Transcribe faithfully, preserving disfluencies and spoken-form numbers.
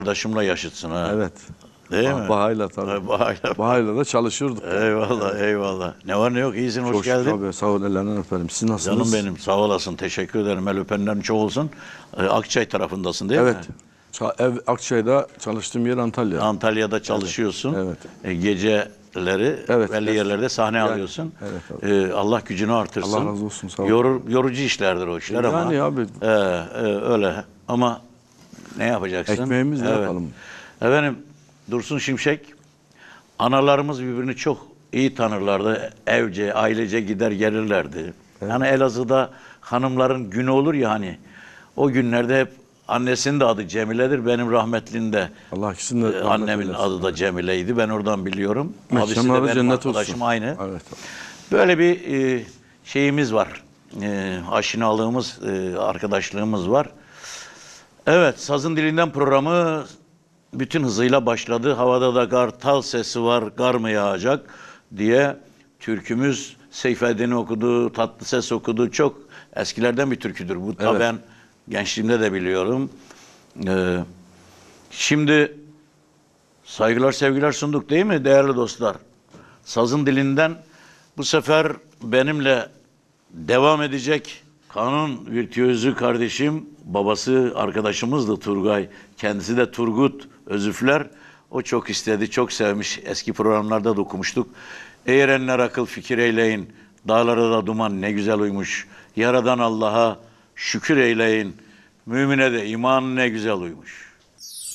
Arkadaşımla yaşıtsın ha. Evet. Değil Bah- mi? Bahayla tabii. Bahayla. Bahayla da çalışırdık. Eyvallah, eyvallah. Ne var ne yok, iyisin, hoş Çok geldin. Tabii, sağ ol, ellerinden öperim. Siz nasılsınız? Canım benim, sağ olasın, teşekkür ederim. El öpenlerin çok olsun. Ee, Akçay tarafındasın değil Evet. mi? Ça- ev Akçay'da çalıştığım yer Antalya. Antalya'da çalışıyorsun. Evet. E, geceleri Evet, belli evet. yerlerde sahne Yani, alıyorsun. evet abi. Ee, Allah gücünü artırsın. Allah razı olsun, sağ ol. Yoru- yorucu işlerdir o işler ama. Yani abi. e, e, öyle ama ne yapacaksın? Ekmeğimiz ne yapalım? Efendim, Dursun Şimşek, analarımız birbirini çok iyi tanırlardı. Evce, ailece gider gelirlerdi. Yani Elazığ'da hanımların günü olur ya hani. O günlerde hep annesinin de adı Cemile'dir. Benim rahmetlinin de Allah ikisini de e, rahmet annemin eylesin. adı da Cemile'ydi. Ben oradan biliyorum. Abisi de Mekanları benim cennet arkadaşım olsun. aynı. Evet. Böyle bir e, şeyimiz var. E, aşinalığımız, e, arkadaşlığımız var. Evet, Sazın Dilinden programı bütün hızıyla başladı. Havada da kartal sesi var, kar mı yağacak diye türkümüz Seyfettin'i okudu, Tatlıses okudu. Çok eskilerden bir türküdür. Bu da Evet. ben gençliğimde de biliyorum. Ee, şimdi saygılar sevgiler sunduk değil mi değerli dostlar? Sazın Dilinden bu sefer benimle devam edecek kanun virtüözü kardeşim, babası arkadaşımızdı Turgay. Kendisi de Turgut Özüfler. O çok istedi, çok sevmiş. Eski programlarda da okumuştuk. Eğrenler akıl fikir eyleyin, dağlara da duman ne güzel uymuş. Yaradan Allah'a şükür eyleyin, mümine de iman ne güzel uymuş.